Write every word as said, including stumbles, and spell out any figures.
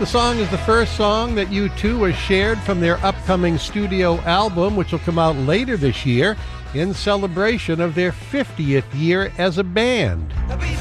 The song is the first song that U two was shared from their upcoming studio album, which will come out later this year in celebration of their fiftieth year as a band.